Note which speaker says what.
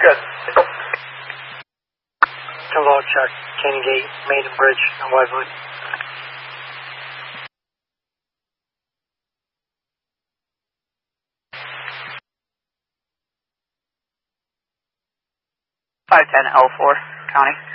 Speaker 1: Good.
Speaker 2: Hello, check. Canyon Gate, Maiden Bridge, and Wesley.
Speaker 3: L4, County.